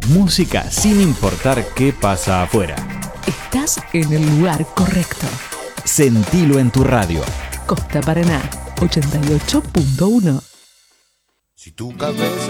Música sin importar qué pasa afuera. Estás en el lugar correcto. Sentilo en tu radio. Costa Paraná, 88.1. Si tu cabeza